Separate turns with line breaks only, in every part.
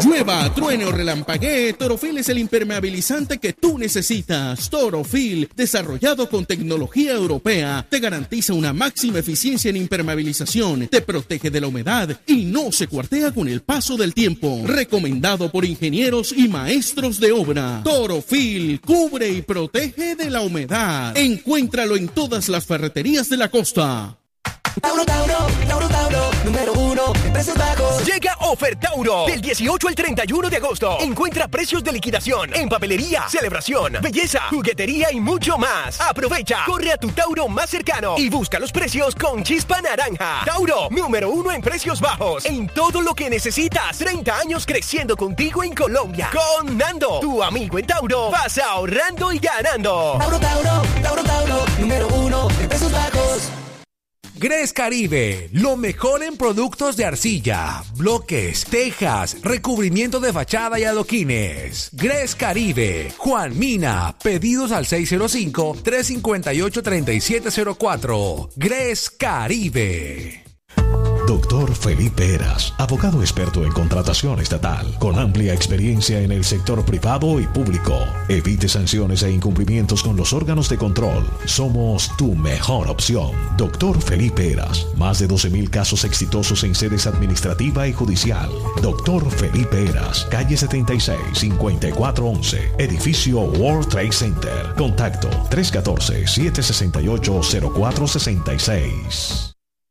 Llueva, truene o relampaguee, Torofil es el impermeabilizante que tú necesitas. Torofil, desarrollado con tecnología europea, te garantiza una máxima eficiencia en impermeabilización, te protege de la humedad y no se cuartea con el paso del tiempo. Recomendado por ingenieros y maestros de obra. Torofil, cubre y protege de la humedad. Encuéntralo en todas las ferreterías de la costa.
Tauro, número 1 en precios bajos.
Llega Ofertauro del 18 al 31 de agosto. Encuentra precios de liquidación en papelería, celebración, belleza, juguetería y mucho más. Aprovecha, corre a tu Tauro más cercano y busca los precios con chispa naranja. Tauro, número 1 en precios bajos. En todo lo que necesitas. 30 años creciendo contigo en Colombia. Con Nando, tu amigo en Tauro. Vas ahorrando y ganando.
Tauro, número 1 en precios bajos.
Gres Caribe, lo mejor en productos de arcilla, bloques, tejas, recubrimiento de fachada y adoquines. Gres Caribe, Juan Mina, pedidos al 605-358-3704. Gres Caribe.
Doctor Felipe Heras, abogado experto en contratación estatal, con amplia experiencia en el sector privado y público. Evite sanciones e incumplimientos con los órganos de control. Somos tu mejor opción. Doctor Felipe Heras, más de 12,000 casos exitosos en sedes administrativa y judicial. Doctor Felipe Heras, calle 76, 5411, edificio World Trade Center. Contacto 314-768-0466.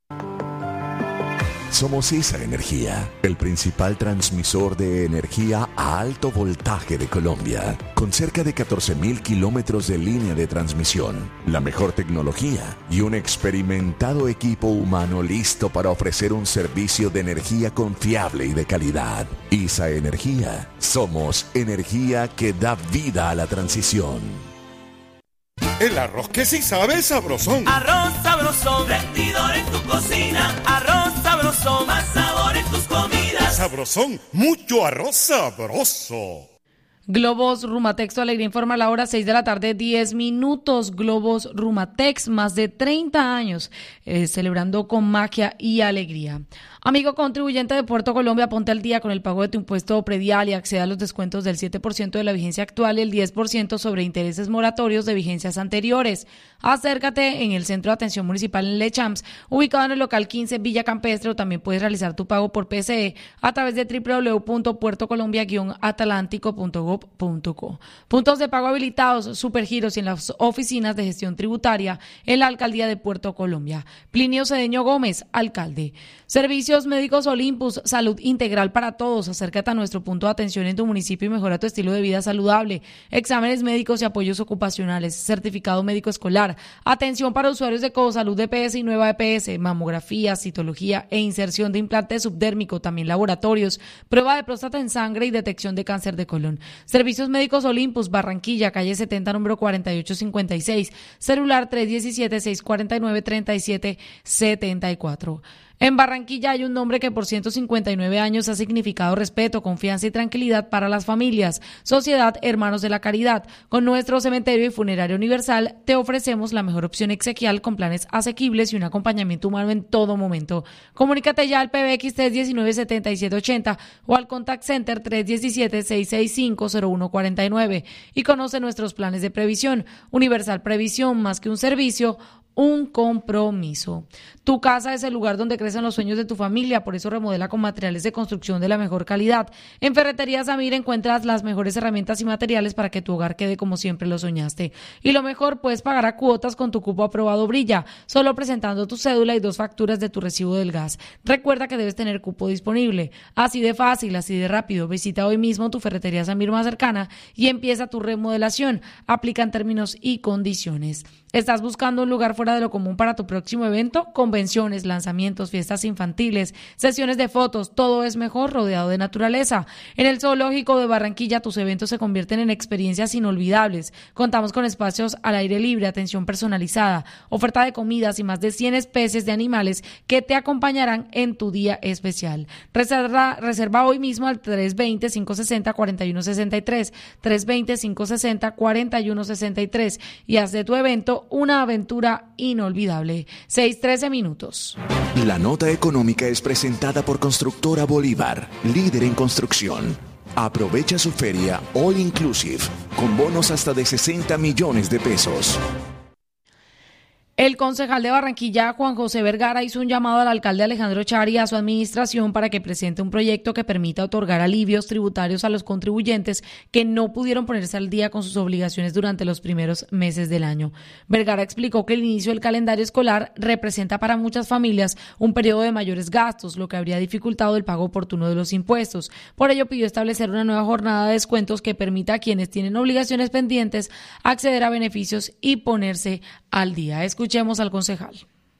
Somos esa energía, el principal transmisor de energía a alto voltaje de Colombia, con cerca de 14,000 kilómetros de línea de transmisión, la mejor tecnología y un experimentado equipo humano listo para ofrecer un servicio de energía confiable y de calidad. ISA Energía, somos energía que da vida a la transición.
El arroz que sí sabe es sabrosón.
Arroz sabrosón, rendidor en tu cocina. Arroz sabrosón, más sabor en tus comidas.
Sabrosón, mucho arroz sabroso.
Globos Rumatex, tu alegría informa a la hora 6 de la tarde, 10 minutos. Globos Rumatex, más de 30 años, celebrando con magia y alegría. Amigo contribuyente de Puerto Colombia, ponte al día con el pago de tu impuesto predial y acceda a los descuentos del 7% de la vigencia actual y el 10% sobre intereses moratorios de vigencias anteriores. Acércate en el Centro de Atención Municipal en Lechamps, ubicado en el local 15 Villa Campestre, o también puedes realizar tu pago por PCE a través de www.puertocolombia-atlántico.gov.co. Puntos de pago habilitados, supergiros y en las oficinas de gestión tributaria en la Alcaldía de Puerto Colombia. Plinio Cedeño Gómez, alcalde. Servicios Médicos Olympus, salud integral para todos. Acércate a nuestro punto de atención en tu municipio y mejora tu estilo de vida saludable. Exámenes médicos y apoyos ocupacionales, certificado médico escolar, atención para usuarios de Cosalud EPS y Nueva EPS, mamografía, citología e inserción de implante subdérmico, también laboratorios, prueba de próstata en sangre y detección de cáncer de colon. Servicios Médicos Olympus, Barranquilla, calle 70, número 4856, celular 317-649-3774. En Barranquilla hay un nombre que por 159 años ha significado respeto, confianza y tranquilidad para las familias. Sociedad Hermanos de la Caridad. Con nuestro cementerio y funerario universal te ofrecemos la mejor opción exequial con planes asequibles y un acompañamiento humano en todo momento. Comunícate ya al PBX 319-7780 o al Contact Center 317-665-0149 y conoce nuestros planes de previsión. Universal Previsión, más que un servicio, un compromiso. Tu casa es el lugar donde crecen los sueños de tu familia, por eso remodela con materiales de construcción de la mejor calidad. En Ferretería Samir encuentras las mejores herramientas y materiales para que tu hogar quede como siempre lo soñaste. Y lo mejor, puedes pagar a cuotas con tu cupo aprobado Brilla, solo presentando tu cédula y 2 facturas de tu recibo del gas. Recuerda que debes tener cupo disponible. Así de fácil, así de rápido. Visita hoy mismo tu Ferretería Samir más cercana y empieza tu remodelación. Aplican términos y condiciones. ¿Estás buscando un lugar fuera de lo común para tu próximo evento? Convenciones, lanzamientos, fiestas infantiles, sesiones de fotos, todo es mejor rodeado de naturaleza. En el Zoológico de Barranquilla tus eventos se convierten en experiencias inolvidables. Contamos con espacios al aire libre, atención personalizada, oferta de comidas y más de 100 especies de animales que te acompañarán en tu día especial. Reserva hoy mismo al 320-560-4163, 320-560-4163 y haz de tu evento sido una aventura inolvidable. 6:13 minutos.
La nota económica es presentada por Constructora Bolívar, líder en construcción. Aprovecha su feria All Inclusive, con bonos hasta de 60 millones de pesos.
El concejal de Barranquilla, Juan José Vergara, hizo un llamado al alcalde Alejandro Char y a su administración para que presente un proyecto que permita otorgar alivios tributarios a los contribuyentes que no pudieron ponerse al día con sus obligaciones durante los primeros meses del año. Vergara explicó que el inicio del calendario escolar representa para muchas familias un periodo de mayores gastos, lo que habría dificultado el pago oportuno de los impuestos. Por ello, pidió establecer una nueva jornada de descuentos que permita a quienes tienen obligaciones pendientes acceder a beneficios y ponerse al día. Escuchemos al concejal.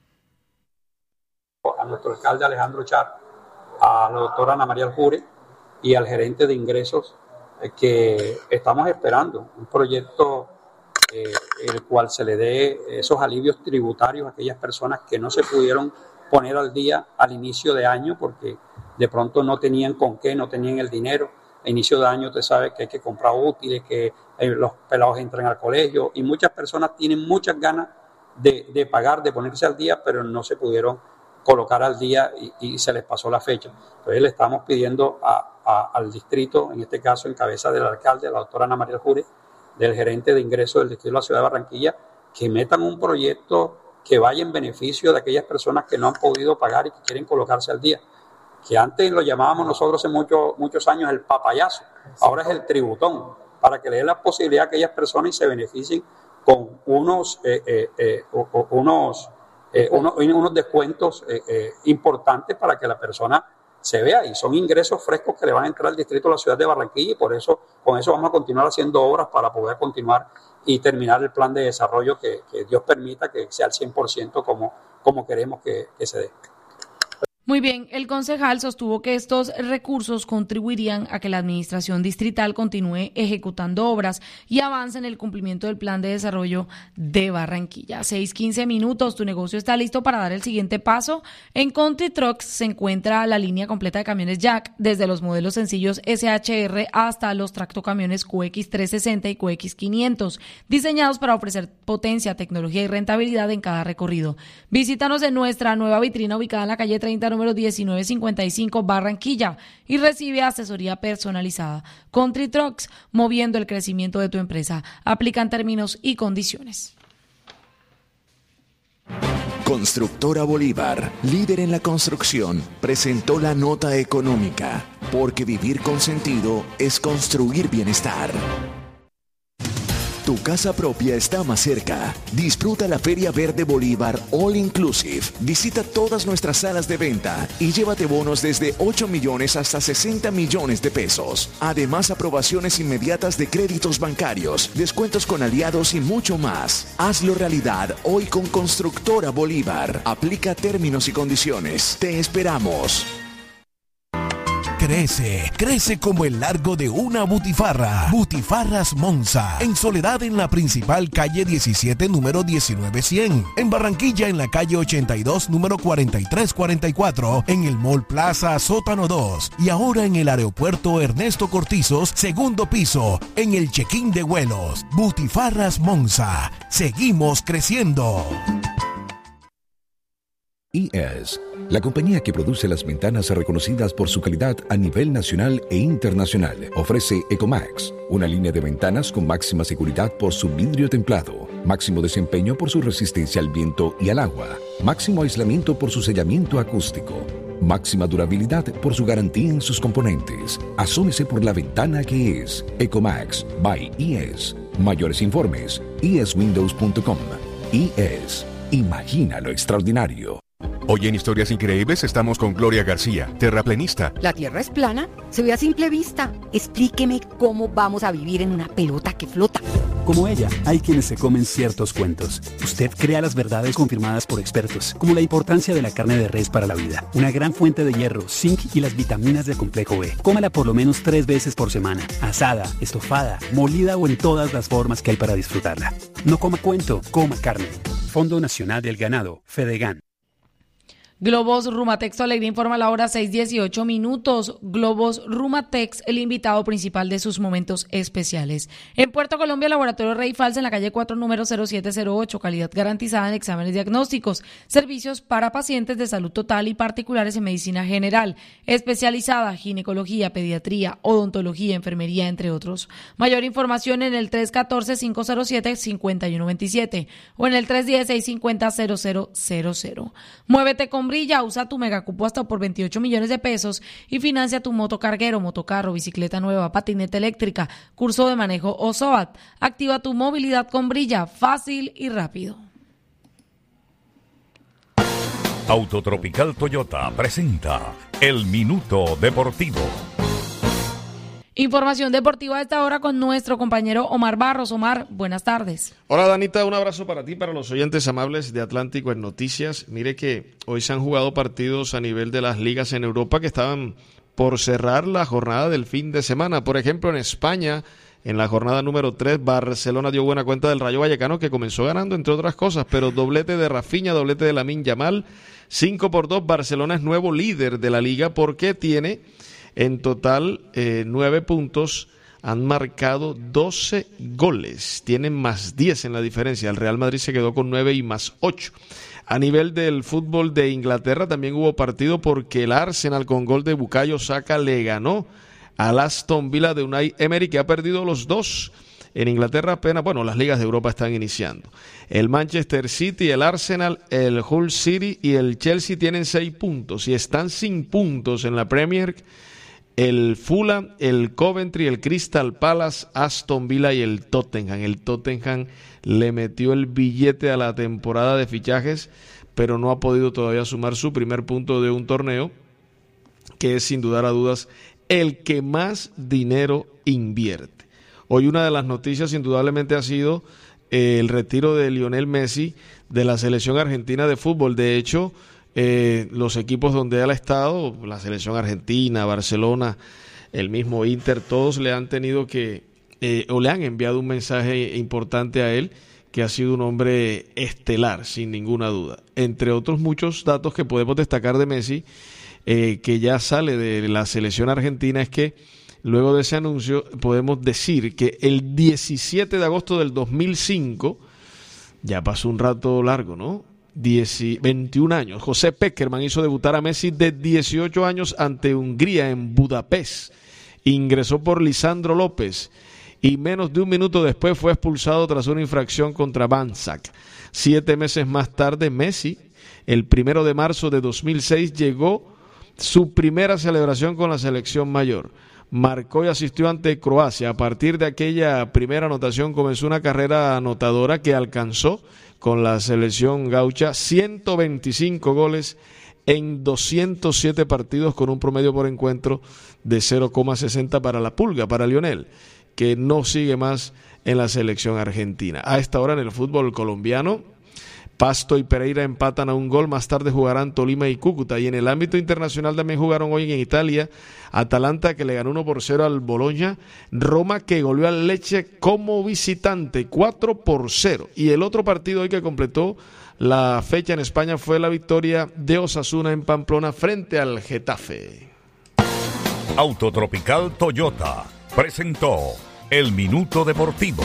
A nuestro alcalde Alejandro Char, a la doctora Ana María Aljure y al gerente de ingresos, que estamos esperando un proyecto el cual se le dé esos alivios tributarios a aquellas personas que no se pudieron poner al día al inicio de año porque de pronto no tenían con qué, no tenían el dinero. A inicio de año usted sabe que hay que comprar útiles, que los pelados entran al colegio y muchas personas tienen muchas ganas de pagar, de ponerse al día, pero no se pudieron colocar al día y se les pasó la fecha. Entonces le estamos pidiendo al distrito, en este caso en cabeza del alcalde, la doctora Ana María Aljure, del gerente de ingresos del distrito de la ciudad de Barranquilla, que metan un proyecto que vaya en beneficio de aquellas personas que no han podido pagar y que quieren colocarse al día. Que antes lo llamábamos nosotros hace muchos años el papayazo, ahora es el tributón, para que le dé la posibilidad a aquellas personas y se beneficien con unos descuentos importantes para que la persona se vea, y son ingresos frescos que le van a entrar al distrito de la ciudad de Barranquilla, y por eso, con eso vamos a continuar haciendo obras para poder continuar y terminar el plan de desarrollo que Dios permita que sea al 100% como queremos que se dé.
Muy bien, el concejal sostuvo que estos recursos contribuirían a que la administración distrital continúe ejecutando obras y avance en el cumplimiento del plan de desarrollo de Barranquilla. 6:15 minutos, tu negocio está listo para dar el siguiente paso. En Country Trucks se encuentra la línea completa de camiones Jack, desde los modelos sencillos SHR hasta los tractocamiones QX360 y QX500, diseñados para ofrecer potencia, tecnología y rentabilidad en cada recorrido. Visítanos en nuestra nueva vitrina ubicada en la calle 30, número 1955, Barranquilla, y recibe asesoría personalizada. Country Trucks, moviendo el crecimiento de tu empresa. Aplican términos y condiciones.
Constructora Bolívar, líder en la construcción, presentó la nota económica, porque vivir con sentido es construir bienestar. Tu casa propia está más cerca. Disfruta la Feria Verde Bolívar All Inclusive. Visita todas nuestras salas de venta y llévate bonos desde 8 millones hasta 60 millones de pesos. Además, aprobaciones inmediatas de créditos bancarios, descuentos con aliados y mucho más. Hazlo realidad hoy con Constructora Bolívar. Aplica términos y condiciones. Te esperamos.
Crece como el largo de una butifarra. Butifarras Monza, en Soledad en la principal calle 17, número 19100. En Barranquilla en la calle 82, número 4344. En el Mall Plaza Sótano 2. Y ahora en el aeropuerto Ernesto Cortizos, segundo piso, en el check-in de vuelos. Butifarras Monza. Seguimos creciendo.
IES, la compañía que produce las ventanas reconocidas por su calidad a nivel nacional e internacional, ofrece Ecomax, una línea de ventanas con máxima seguridad por su vidrio templado, máximo desempeño por su resistencia al viento y al agua, máximo aislamiento por su sellamiento acústico, máxima durabilidad por su garantía en sus componentes. Asómese por la ventana que es Ecomax by IES. Mayores informes, ieswindows.com. IES, imagina lo extraordinario.
Hoy en Historias Increíbles estamos con Gloria García, terraplenista.
¿La Tierra es plana? Se ve a simple vista. Explíqueme cómo vamos a vivir en una pelota que flota.
Como ella, hay quienes se comen ciertos cuentos. Usted crea las verdades confirmadas por expertos, como la importancia de la carne de res para la vida, una gran fuente de hierro, zinc y las vitaminas del complejo B. Cómala por lo menos 3 veces por semana, asada, estofada, molida o en todas las formas que hay para disfrutarla. No coma cuento, coma carne. Fondo Nacional del Ganado, Fedegan.
Globos Rumatex Tu Alegría informa la hora 6:18. Globos Rumatex, el invitado principal de sus momentos especiales. En Puerto Colombia, Laboratorio Rey Falsa, en la calle 4, número 0708. Calidad garantizada en exámenes diagnósticos. Servicios para pacientes de salud total y particulares en medicina general, especializada, ginecología, pediatría, odontología, enfermería, entre otros. Mayor información en el 314-507-5127 o en el 310-650-0000. Muévete con Brilla, usa tu megacupo hasta por 28 millones de pesos y financia tu motocarguero, motocarro, bicicleta nueva, patineta eléctrica, curso de manejo o SOAT. Activa tu movilidad con Brilla, fácil y rápido.
Autotropical Toyota presenta El Minuto Deportivo.
Información deportiva a esta hora con nuestro compañero Omar Barros. Omar, buenas tardes.
Hola Danita, un abrazo para ti, para los oyentes amables de Atlántico en Noticias. Mire que hoy se han jugado partidos a nivel de las ligas en Europa que estaban por cerrar la jornada del fin de semana. Por ejemplo, en España, en la jornada número 3, Barcelona dio buena cuenta del Rayo Vallecano, que comenzó ganando, entre otras cosas, pero doblete de Rafinha, doblete de Lamine Yamal, 5-2. Barcelona es nuevo líder de la liga porque tiene en total 9 puntos, han marcado 12 goles, tienen más 10 en la diferencia. El Real Madrid se quedó con 9 y más 8. A nivel del fútbol de Inglaterra también hubo partido porque el Arsenal con gol de Bukayo Saka le ganó al Aston Villa de Unai Emery, que ha perdido los dos. En Inglaterra apenas, las ligas de Europa están iniciando. El Manchester City, el Arsenal, el Hull City y el Chelsea tienen 6 puntos y están sin puntos en la Premier. El Fulham, el Coventry, el Crystal Palace, Aston Villa y el Tottenham. El Tottenham le metió el billete a la temporada de fichajes, pero no ha podido todavía sumar su primer punto de un torneo, que es sin dudar a dudas el que más dinero invierte. Hoy una de las noticias indudablemente ha sido el retiro de Lionel Messi de la selección argentina de fútbol. De hecho, los equipos donde él ha estado, la selección argentina, Barcelona, el mismo Inter, todos le han tenido que, o le han enviado un mensaje importante a él, que ha sido un hombre estelar, sin ninguna duda. Entre otros muchos datos que podemos destacar de Messi, que ya sale de la selección argentina, es que luego de ese anuncio podemos decir que el 17 de agosto del 2005, ya pasó un rato largo, ¿no? 21 años. José Pekerman hizo debutar a Messi de 18 años ante Hungría en Budapest. Ingresó por Lisandro López y menos de un minuto después fue expulsado tras una infracción contra Bansac. 7 meses más tarde, Messi, el 1 de marzo de 2006, llegó su primera celebración con la selección mayor. Marcó y asistió ante Croacia. A partir de aquella primera anotación comenzó una carrera anotadora que alcanzó con la selección gaucha 125 goles en 207 partidos, con un promedio por encuentro de 0,60 para la Pulga, para Lionel, que no sigue más en la selección argentina. A esta hora en el fútbol colombiano, Pasto y Pereira empatan a un gol. Más tarde jugarán Tolima y Cúcuta. Y en el ámbito internacional también jugaron hoy en Italia Atalanta, que le ganó 1-0 al Bologna. Roma, que goleó al Lecce como visitante 4-0. Y el otro partido hoy que completó la fecha en España fue la victoria de Osasuna en Pamplona frente al Getafe.
Autotropical Toyota presentó El Minuto Deportivo.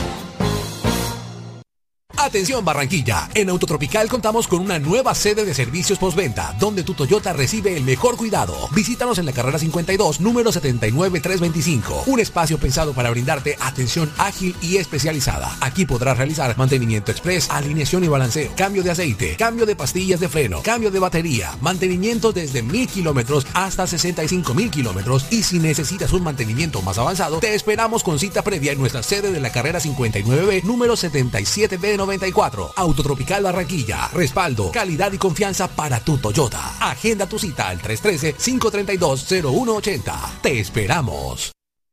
Atención Barranquilla, en Autotropical contamos con una nueva sede de servicios postventa, donde tu Toyota recibe el mejor cuidado. Visítanos en la carrera 52, número 79325, un espacio pensado para brindarte atención ágil y especializada. Aquí podrás realizar mantenimiento express, alineación y balanceo, cambio de aceite, cambio de pastillas de freno, cambio de batería, mantenimiento desde 1000 kilómetros hasta 65,000 kilómetros, y si necesitas un mantenimiento más avanzado, te esperamos con cita previa en nuestra sede de la carrera 59B, número 77B94. Autotropical Barranquilla. Respaldo, calidad y confianza para tu Toyota. Agenda tu cita al 313-532-0180. Te esperamos.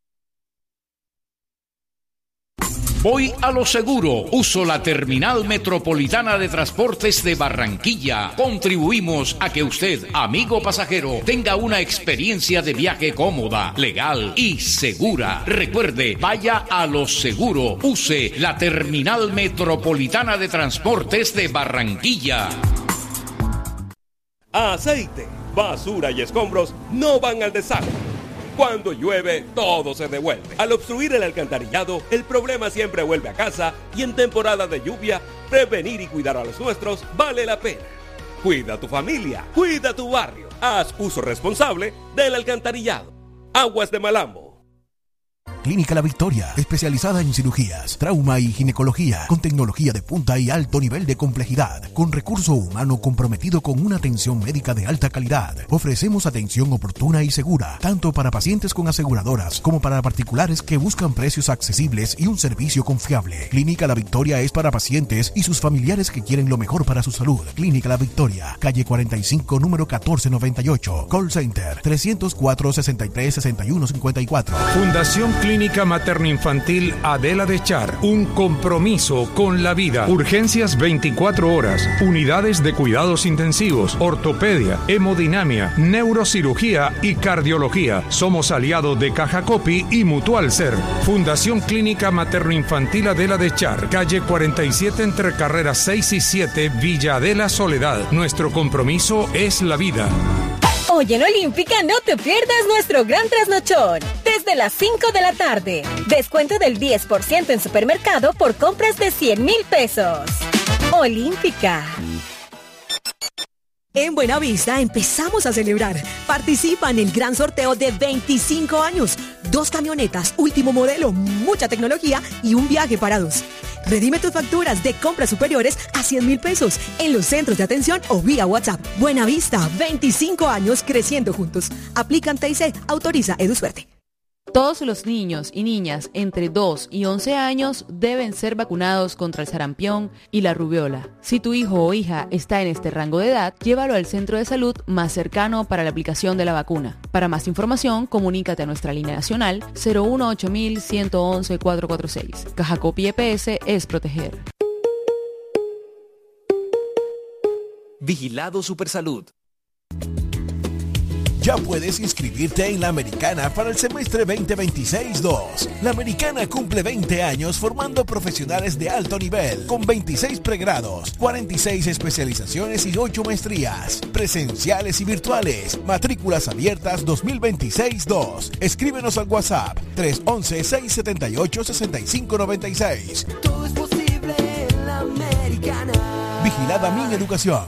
Voy a lo seguro. Uso la Terminal Metropolitana de Transportes de Barranquilla. Contribuimos a que usted, amigo pasajero, tenga una experiencia de viaje cómoda, legal y segura. Recuerde, vaya a lo seguro. Use la Terminal Metropolitana de Transportes de Barranquilla.
aceite, basura y escombros no van al desagüe. Cuando llueve, todo se devuelve. Al obstruir el alcantarillado, el problema siempre vuelve a casa y en temporada de lluvia, prevenir y cuidar a los nuestros vale la pena. Cuida a tu familia, cuida tu barrio. Haz uso responsable del alcantarillado. Aguas de Malambo.
Clínica La Victoria, especializada en cirugías, trauma y ginecología, con tecnología de punta y alto nivel de complejidad, con recurso humano comprometido con una atención médica de alta calidad. Ofrecemos atención oportuna y segura, tanto para pacientes con aseguradoras como para particulares que buscan precios accesibles y un servicio confiable. Clínica La Victoria es para pacientes y sus familiares que quieren lo mejor para su salud. Clínica La Victoria, calle 45, número 1498, call center 304-63-6154.
Fundación Clínica Materno-Infantil Adela de Char, un compromiso con la vida. Urgencias 24 horas, unidades de cuidados intensivos, ortopedia, hemodinamia, neurocirugía y cardiología. Somos aliados de Caja Copy y Mutual Ser. Fundación Clínica Materno-Infantil Adela de Char, calle 47 entre carreras 6 y 7, Villa Adela Soledad. Nuestro compromiso es la vida.
Hoy en Olímpica no te pierdas nuestro gran trasnochón. Desde las 5 de la tarde. Descuento del 10% en supermercado por compras de 100,000 pesos. Olímpica.
En Buenavista empezamos a celebrar. Participa en el gran sorteo de 25 años. 2 camionetas, último modelo, mucha tecnología y un viaje para 2. Redime tus facturas de compras superiores a 100,000 pesos en los centros de atención o vía WhatsApp. Buenavista, 25 años creciendo juntos. Aplican TIC, autoriza EduSuerte.
Todos los niños y niñas entre 2 y 11 años deben ser vacunados contra el sarampión y la rubiola. Si tu hijo o hija está en este rango de edad, llévalo al centro de salud más cercano para la aplicación de la vacuna. Para más información, comunícate a nuestra línea nacional 018-111-446. Caja Copy EPS es proteger.
Vigilado Supersalud.
Ya puedes inscribirte en La Americana para el semestre 2026-2. La Americana cumple 20 años formando profesionales de alto nivel, con 26 pregrados, 46 especializaciones y 8 maestrías, presenciales y virtuales. Matrículas abiertas 2026-2. Escríbenos al WhatsApp 311-678-6596.
Todo es posible en La Americana.
Vigilada Mi Educación.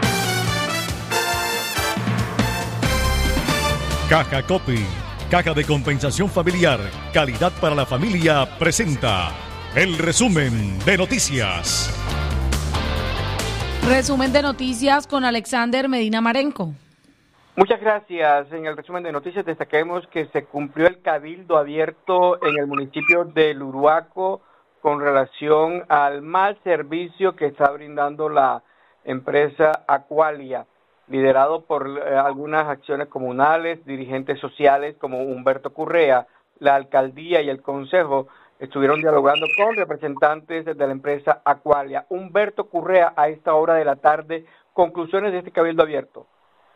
Caja Copy, Caja de Compensación Familiar, calidad para la familia, presenta el resumen de noticias.
Resumen de noticias con Alexander Medina Marenco.
Muchas gracias. En el resumen de noticias destaquemos que se cumplió el cabildo abierto en el municipio de Uruaco con relación al mal servicio que está brindando la empresa Aqualia, liderado por algunas acciones comunales, dirigentes sociales como Humberto Correa. La alcaldía y el consejo estuvieron dialogando con representantes de la empresa Aqualia. Humberto Correa, a esta hora de la tarde, conclusiones de este cabildo abierto.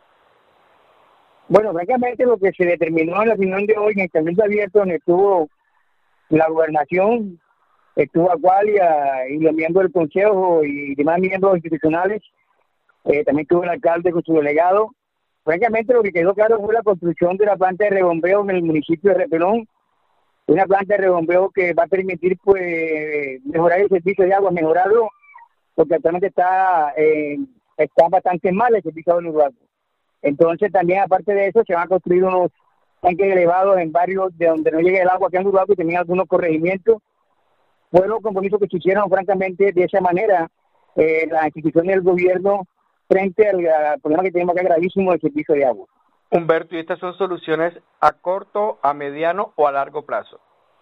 Bueno, francamente lo que se determinó en la reunión de hoy en el cabildo abierto, donde estuvo la gobernación, estuvo Aqualia y los miembros del consejo y demás miembros institucionales, también tuvo el alcalde con su delegado. Francamente lo que quedó claro fue la construcción de la planta de rebombeo en el municipio de Repelón, una planta de rebombeo que va a permitir pues mejorar el servicio de agua, mejorarlo, porque actualmente está bastante mal el servicio de Uruguay. Entonces también aparte de eso se van a construir unos tanques elevados en barrios de donde no llegue el agua aquí en Uruguay, y tenían algunos corregimientos. Fue los compromisos que se hicieron francamente de esa manera las instituciones del gobierno frente al problema que tenemos acá gravísimo del servicio de agua.
Humberto, ¿y estas son soluciones a corto, a mediano o a largo plazo?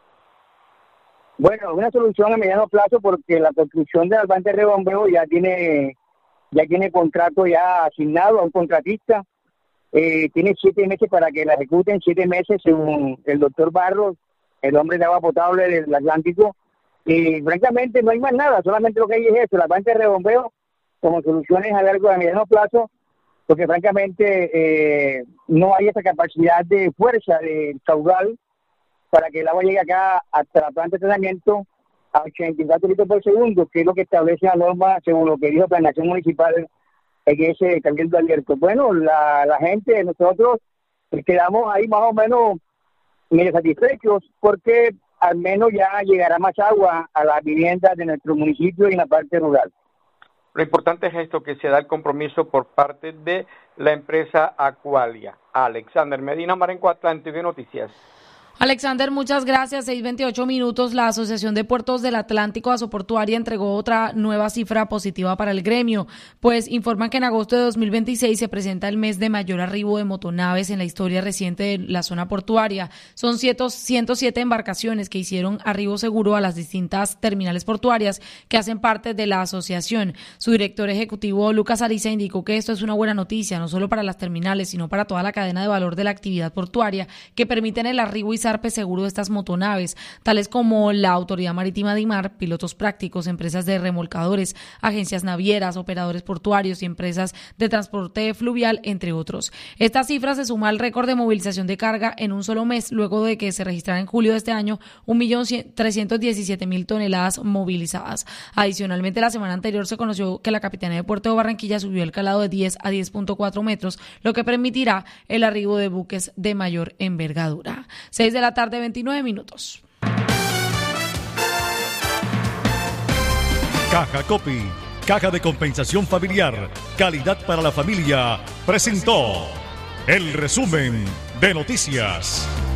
Bueno, una solución a mediano plazo porque la construcción de la planta de rebombeo ya tiene contrato ya asignado a un contratista. Tiene 7 meses para que la ejecuten, 7 meses según el doctor Barros, el hombre de agua potable del Atlántico. Y francamente no hay más nada, solamente lo que hay es eso, la planta de rebombeo como soluciones a largo y a mediano plazo, porque francamente no hay esa capacidad de fuerza de caudal para que el agua llegue acá hasta la planta de tratamiento a 84 litros por segundo, que es lo que establece la norma según lo que dijo Planeación Municipal en ese cabildo abierto. Bueno, la gente, nosotros quedamos ahí más o menos medio satisfechos porque al menos ya llegará más agua a las viviendas de nuestro municipio y en la parte rural.
Lo importante es esto, que se da el compromiso por parte de la empresa Aqualia. Alexander Medina, Marenco, Atlántico Noticias.
Alexander, muchas gracias. 6:28 minutos. La Asociación de Puertos del Atlántico Asoportuaria entregó otra nueva cifra positiva para el gremio, pues informan que en agosto de 2026 se presenta el mes de mayor arribo de motonaves en la historia reciente de la zona portuaria. Son 107 embarcaciones que hicieron arribo seguro a las distintas terminales portuarias que hacen parte de la asociación. Su director ejecutivo, Lucas Ariza, indicó que esto es una buena noticia, no solo para las terminales, sino para toda la cadena de valor de la actividad portuaria, que permiten el arribo y zarpe seguro de estas motonaves, tales como la Autoridad Marítima de Imar, pilotos prácticos, empresas de remolcadores, agencias navieras, operadores portuarios y empresas de transporte fluvial, entre otros. Esta cifra se suma al récord de movilización de carga en un solo mes, luego de que se registrara en julio de este año 1.317.000 toneladas movilizadas. Adicionalmente, la semana anterior se conoció que la Capitanía de Puerto de Barranquilla subió el calado de 10 a 10.4 metros, lo que permitirá el arribo de buques de mayor envergadura. 6 de la tarde, 29 minutos.
Caja Copy, Caja de Compensación Familiar, calidad para la familia, presentó el resumen de noticias.